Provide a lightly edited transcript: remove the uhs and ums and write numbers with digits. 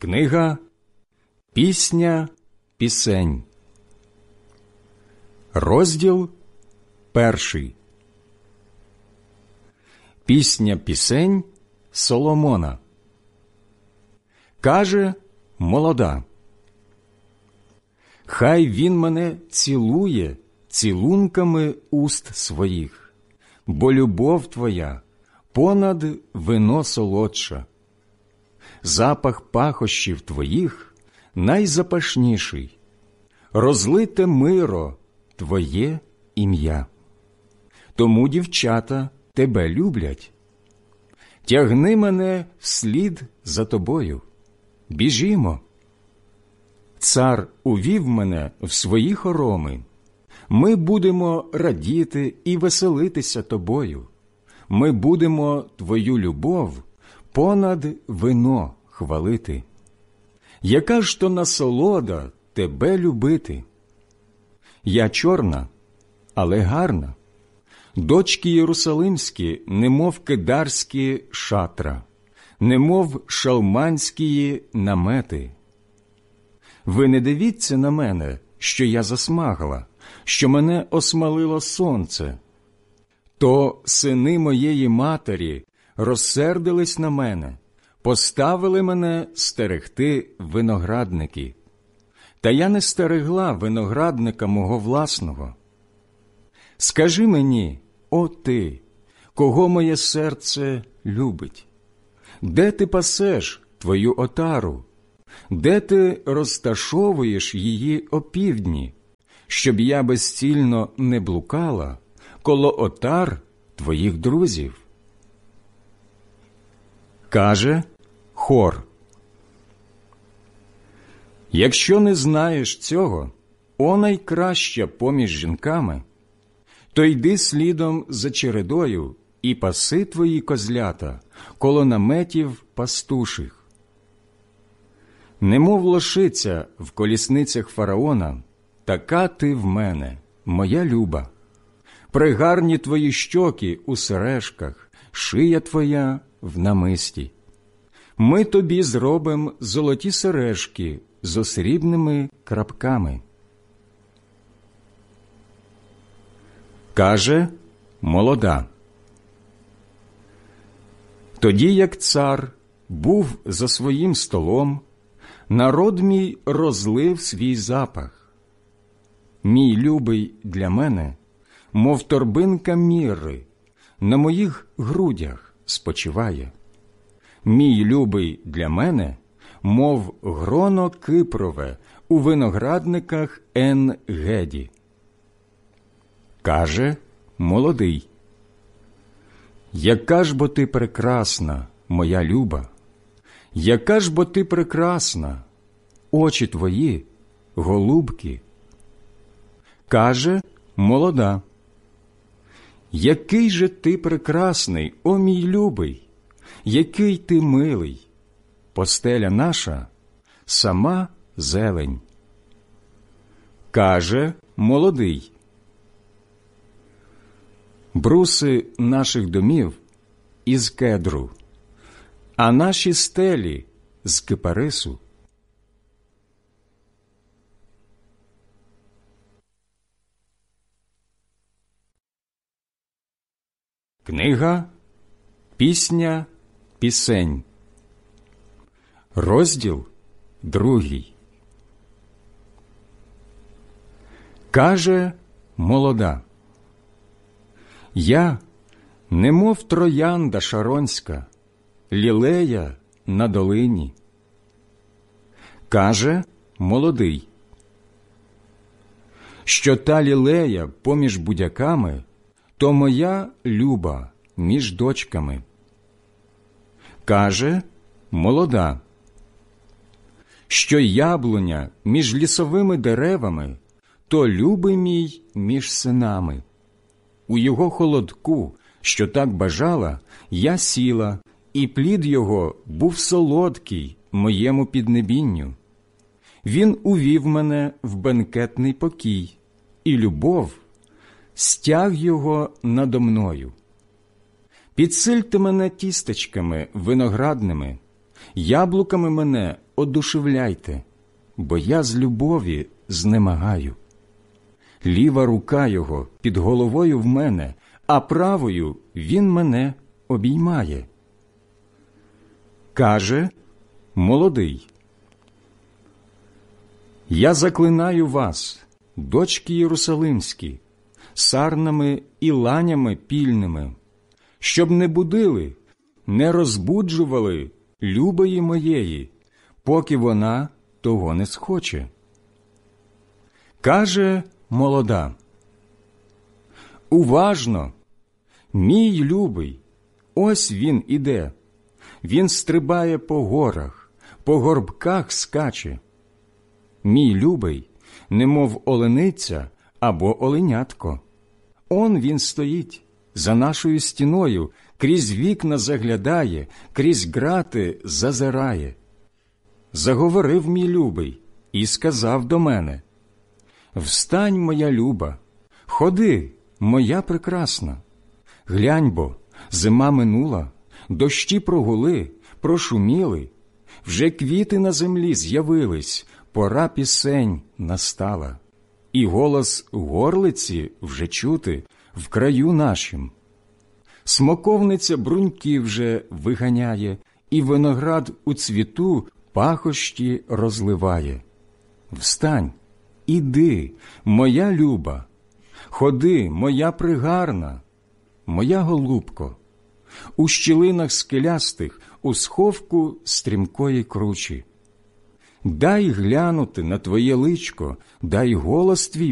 Книга «Пісня пісень». Розділ 1. Пісня пісень Соломона. Каже молода: «Хай він мене цілує цілунками уст своїх, бо любов твоя понад вино солодша. Запах пахощів твоїх найзапашніший, розлите миро твоє ім'я. Тому дівчата тебе люблять. Тягни мене вслід за тобою, біжімо. Цар увів мене в свої хороми, ми будемо радіти і веселитися тобою, ми будемо твою любов понад вино хвалити. Яка ж то насолода тебе любити? Я чорна, але гарна, дочки єрусалимські, немов кедарські шатра, немов шалманські намети. Ви не дивіться на мене, що я засмагла, що мене осмалило сонце. То сини моєї матері розсердились на мене, поставили мене стерегти виноградники. Та я не стерегла виноградника мого власного. Скажи мені, о ти, кого моє серце любить? Де ти пасеш твою отару? Де ти розташовуєш її опівдні, щоб я безцільно не блукала коло отар твоїх друзів?» Каже хор: «Якщо не знаєш цього, о найкраща поміж жінками, то йди слідом за чередою і паси твої козлята коло наметів пастуших. Немов лошиця в колісницях фараона, така ти в мене, моя люба. Пригарні твої щоки у сережках, шия твоя в намисті. Ми тобі зробимо золоті сережки з срібними крапками». Каже молода: «Тоді, як цар був за своїм столом, народ мій розлив свій запах. Мій любий для мене, мов торбинка мірри, на моїх грудях спочиває. Мій любий для мене, мов гроно кипрове у виноградниках Ен-Геді». Каже молодий: «Яка ж бо ти прекрасна, моя люба! Яка ж бо ти прекрасна! Очі твої, голубки!» Каже молода: «Який же ти прекрасний, о мій любий! Який ти милий! Постеля наша – сама зелень». Каже молодий: «Бруси наших домів із кедру, а наші стелі з кипарису». Книга «Пісня пісень». Розділ 2. Каже молода: «Я, немов троянда шаронська, лілея на долині». Каже молодий: «Що та лілея поміж будяками, то моя люба між дочками». Каже молода: «Що яблуня між лісовими деревами, то любий мій між синами. У його холодку, що так бажала, я сіла, і плід його був солодкий моєму піднебінню. Він увів мене в бенкетний покій, і любов стяг його надо мною. Підсильте мене тістечками виноградними, яблуками мене одушевляйте, бо я з любові знемагаю. Ліва рука його під головою в мене, а правою він мене обіймає. Каже молодий: «Я заклинаю вас, дочки Єрусалимські, сарнами і ланями пільними, щоб не будили, не розбуджували любої моєї, поки вона того не схоче». Каже молода: «Уважно, мій любий, ось він іде, він стрибає по горах, по горбках скаче. Мій любий, немов олениця або оленятко. Он він стоїть, за нашою стіною, крізь вікна заглядає, крізь грати зазирає. Заговорив мій любий і сказав до мене: «Встань, моя люба, ходи, моя прекрасна. Глянь бо, зима минула, дощі прогули, прошуміли, вже квіти на землі з'явились, пора пісень настала, і голос горлиці вже чути в краю нашім. Смоковниця бруньки вже виганяє, і виноград у цвіту пахощі розливає. Встань, іди, моя люба, ходи, моя пригарна, моя голубко, у щілинах скелястих, у сховку стрімкої кручі. Дай глянути на твоє личко, дай голос твій